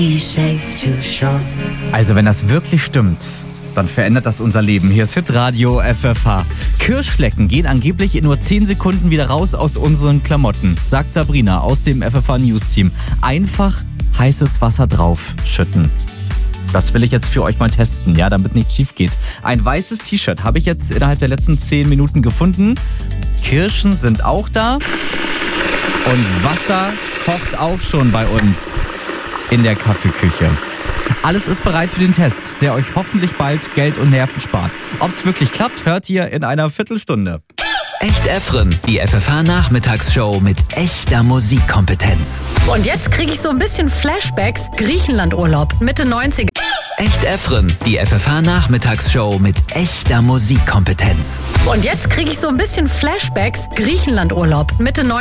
Also wenn das wirklich stimmt, dann verändert das unser Leben. Hier ist Hitradio FFH. Kirschflecken gehen angeblich in nur 10 Sekunden wieder raus aus unseren Klamotten, sagt Sabrina aus dem FFH News Team. Einfach heißes Wasser drauf schütten. Das will ich jetzt für euch mal testen, ja, damit nichts schief geht. Ein weißes T-Shirt habe ich jetzt innerhalb der letzten 10 Minuten gefunden. Kirschen sind auch da. Und Wasser kocht auch schon bei uns in der Kaffeeküche. Alles ist bereit für den Test, der euch hoffentlich bald Geld und Nerven spart. Ob es wirklich klappt, hört ihr in einer Viertelstunde. Echt Efren, die FFH-Nachmittagsshow mit echter Musikkompetenz. Und jetzt kriege ich so ein bisschen Flashbacks. Griechenlandurlaub, Mitte 90er. Echt Efren, die FFH-Nachmittagsshow mit echter Musikkompetenz. Und jetzt kriege ich so ein bisschen Flashbacks. Griechenlandurlaub, Mitte 90er.